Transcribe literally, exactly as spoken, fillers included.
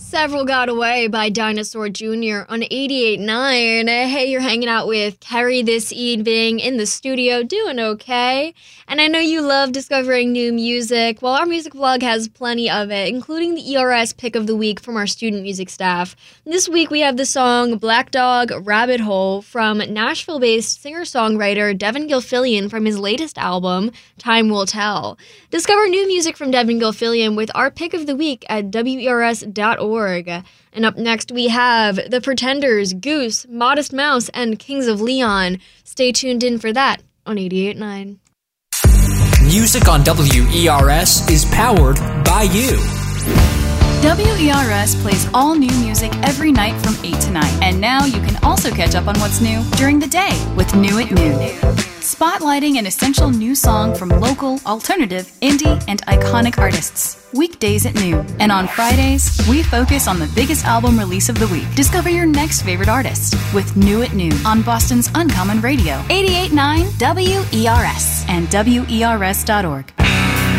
Several Got Away by Dinosaur Junior on eighty-eight point nine. Hey, you're hanging out with Kerry this evening in the studio, doing okay. And I know you love discovering new music. Well, our music vlog has plenty of it, including the E R S pick of the week from our student music staff. This week we have the song Black Dog Rabbit Hole from Nashville-based singer-songwriter Devin Gilfillian from his latest album, Time Will Tell. Discover new music from Devin Gilfillian with our pick of the week at W E R S dot org. And up next we have The Pretenders, Goose, Modest Mouse, and Kings of Leon. Stay tuned in for that on eighty-eight point nine. Music on W E R S is powered by you. W E R S plays all new music every night from eight to nine. And now you can also catch up on what's new during the day with New at Noon. Spotlighting an essential new song from local, alternative, indie, and iconic artists. Weekdays at noon. And on Fridays, we focus on the biggest album release of the week. Discover your next favorite artist with New at Noon on Boston's Uncommon Radio. eighty-eight point nine W E R S and W E R S dot org.